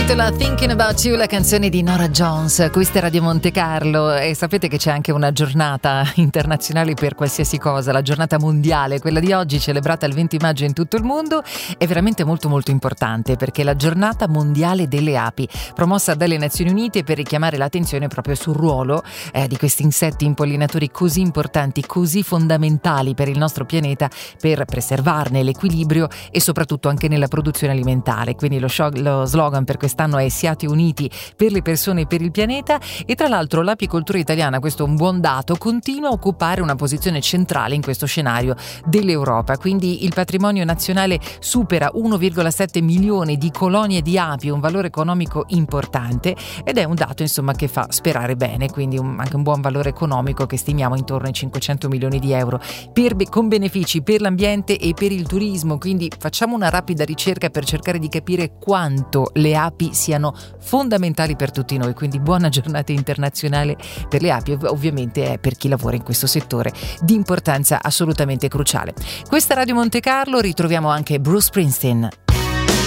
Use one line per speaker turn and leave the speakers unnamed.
intitola Thinking About You, la canzone di Norah Jones. Questa è Radio Monte Carlo e sapete che c'è anche una giornata internazionale per qualsiasi cosa, la giornata mondiale. Quella di oggi, celebrata il 20 maggio in tutto il mondo, è veramente molto molto importante perché è la giornata mondiale delle api, promossa dalle Nazioni Unite per richiamare l'attenzione proprio sul ruolo di questi insetti impollinatori così importanti, così fondamentali per il nostro pianeta, per preservarne l'equilibrio e soprattutto anche nella produzione alimentare. Quindi lo slogan per quest'anno è Siate uniti per le persone e per il pianeta. E tra l'altro l'apicoltura italiana, questo è un buon dato, continua a occupare una posizione centrale in questo scenario dell'Europa. Quindi il patrimonio nazionale supera 1,7 milioni di colonie di api, un valore economico importante, ed è un dato insomma che fa sperare bene, quindi anche un buon valore economico che stimiamo intorno ai 500 milioni di euro con benefici per l'ambiente e per il turismo. Quindi facciamo una rapida ricerca per cercare di capire quanto le api siano fondamentali per tutti noi. Quindi buona giornata internazionale per le api, ovviamente è per chi lavora in questo settore di importanza assolutamente cruciale. Questa è Radio Monte Carlo, ritroviamo anche Bruce Springsteen.